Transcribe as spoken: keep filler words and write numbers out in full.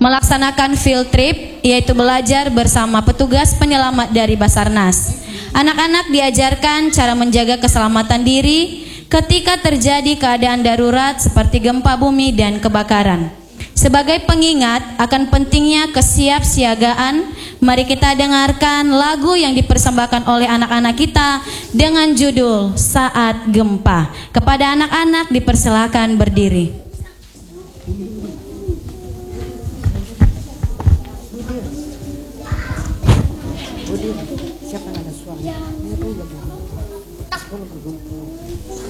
melaksanakan field trip, yaitu belajar bersama petugas penyelamat dari Basarnas. Anak-anak diajarkan cara menjaga keselamatan diri ketika terjadi keadaan darurat seperti gempa bumi dan kebakaran. Sebagai pengingat akan pentingnya kesiapsiagaan, mari kita dengarkan lagu yang dipersembahkan oleh anak-anak kita dengan judul Saat Gempa. Kepada anak-anak dipersilakan berdiri. Siapa yang ada suaranya?